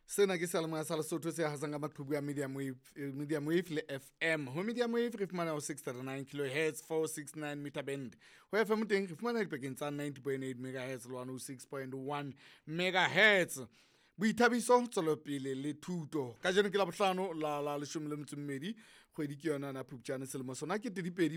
Sena ke Salma sa Lesotho se hasang ka maqhubu ya medium wave le FM. Ho medium wave re fumana ho 639 kHz 469 meter band. Ho FM teng re fumana dipekeng tsa 90.8 MHz le 106.1 MHz. Boithabiso tswelopele le thuto ka jeno ke la bohlano la 12 kgwedi ke yona na Phupjane selemo sona ke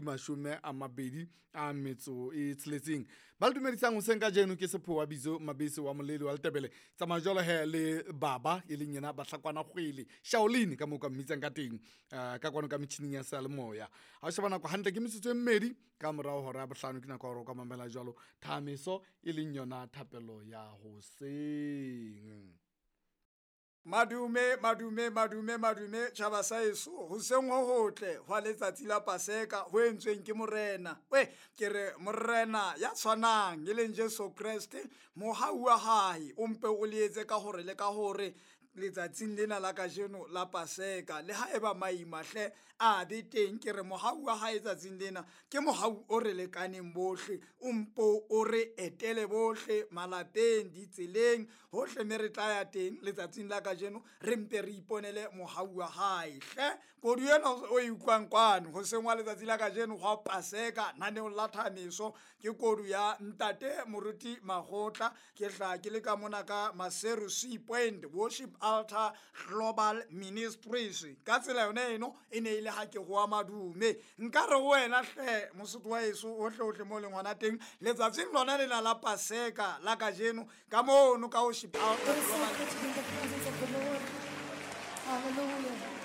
2026 ba le dumedisang hoseng ka jeno ke Sephowa Bizo Mabese wa Moleli wa Letebele tsa majolo he le baba e leng yena bahlakwana kgwele Shaolini ka moka mmitsang ka teng ka kwano ka metjhining ya salemoya ha se bana go hantle ke metsotso e mmedi ka morao hora ya bohlano ke nako go ka mamela jalo Thamiso e leng yona thapelo ya hoseng. Madume tjhaba sa heso hoseng ho hotle hwa letsatsi la Paseka ho entsweng ke morena ke re morena ya tshwanang e leng Jesu Kriste mohau wa hae o mpe o lietse ka hore letsatsing lena la kajeno la Paseka le ha eba maimahle a be teng ke re mohau wa hae tsatsing lena ke mohau o re lekaneng bohle o mpo o re etele bohle malapeng ditseleng hohle me re tla ya teng letsatsing la kajeno re mpe re iponele mohau wa hae hle kodu ena o ikwang kwano ho sengwa letsatsi la kajeno hwa Paseka naneo la Thamiso ke kodu ya ntate moruti Magotla ke hla ke le ka mona ka Maseru C Point Worship Altar Global Ministries ka tsela yona eno e ne ile ha ke go madume nka re wena hle mosotho wa heso ohle mo leng hona teng letsatsing lona lena la Paseka la kajeno ka mono ka Worship Altar Global. Hallelujah.